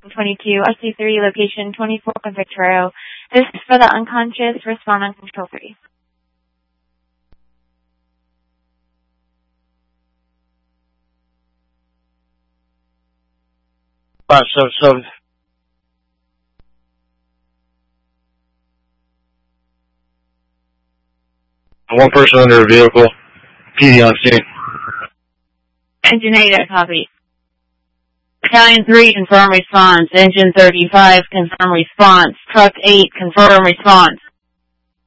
22, RC3, location 24, Victorio. This is for the unconscious. Respond on control 3. So. One person under a vehicle. PD on scene. Engine 8, copy. Battalion 3, confirm response. Engine 35, confirm response. Truck 8, confirm response.